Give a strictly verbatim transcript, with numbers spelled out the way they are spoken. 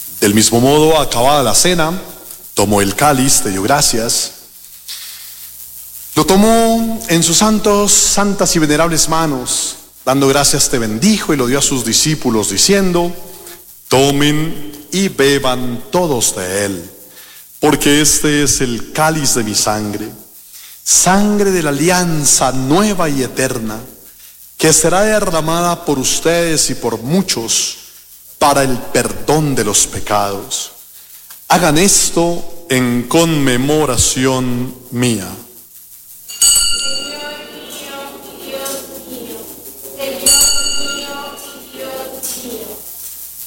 Del mismo modo, acabada la cena, tomó el cáliz, te dio gracias, lo tomó en sus santos, santas y venerables manos, dando gracias te bendijo y lo dio a sus discípulos diciendo: tomen y beban todos de él, porque este es el cáliz de mi sangre, sangre de la alianza nueva y eterna, que será derramada por ustedes y por muchos para el perdón de los pecados. Hagan esto en conmemoración mía.